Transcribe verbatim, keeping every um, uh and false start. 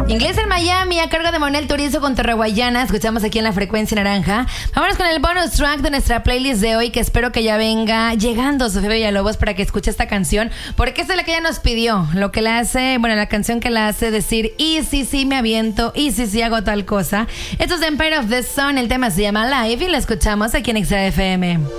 Inglés en Miami, a cargo de Monel Turizo con Torreguayana. Escuchamos aquí en la frecuencia naranja. Vámonos con el bonus track de nuestra playlist de hoy, que espero que ya venga llegando Sofía Villalobos para que escuche esta canción, porque esta es la que ella nos pidió. Lo que la hace, bueno, la canción que la hace decir, y sí, sí, me aviento, y sí, sí, hago tal cosa. Esto es Empire of the Sun, el tema se llama Live y la escuchamos aquí en X A F M.